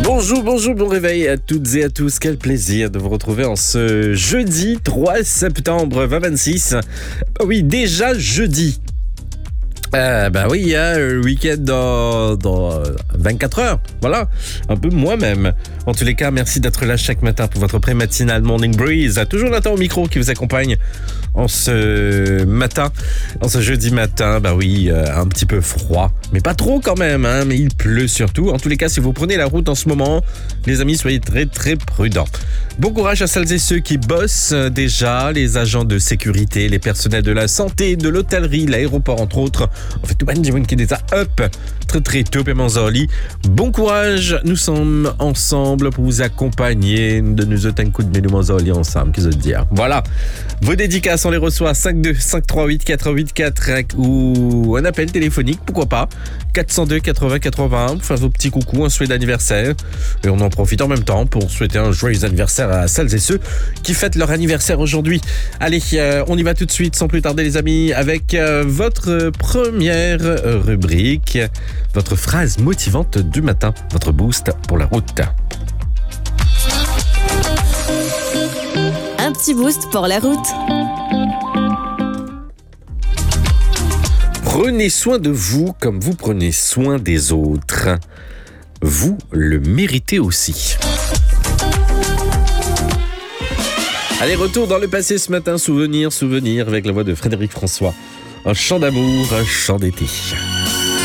Bonjour, bon réveil à toutes et à tous. Quel plaisir de vous retrouver en ce jeudi 3 septembre 2026. Oui, déjà jeudi. Oui, il y a le week-end dans 24 heures. Voilà, un peu moi-même. En tous les cas, merci d'être là chaque matin pour votre pré-matinale Morning Breeze. Toujours Nathan au micro qui vous accompagne en ce matin, en ce jeudi matin. Un petit peu froid, mais pas trop quand même, hein, mais il pleut surtout. En tous les cas, si vous prenez la route en ce moment, les amis, soyez très très prudents. Bon courage à celles et ceux qui bossent déjà, les agents de sécurité, les personnels de la santé, de l'hôtellerie, l'aéroport entre autres. En fait, tout le monde qui est up, très très tôt, Pémanzorli. Bon courage, nous sommes ensemble pour vous accompagner, de nous jeter un coup de Pémanzorli ensemble, qu'est-ce que je veux dire. Voilà, vos dédicaces, on les reçoit 52 538 484 ou un appel téléphonique, pourquoi pas, 402 80 80 pour faire vos petits coucous, un souhait d'anniversaire. Et on en profite en même temps pour souhaiter un joyeux anniversaire à celles et ceux qui fêtent leur anniversaire aujourd'hui. Allez, on y va tout de suite, sans plus tarder les amis, avec votre première rubrique, votre phrase motivante du matin, votre boost pour la route. Un petit boost pour la route. Prenez soin de vous comme vous prenez soin des autres. Vous le méritez aussi. Allez, retour dans le passé ce matin, souvenir avec la voix de Frédéric François. Un chant d'amour, un chant d'été.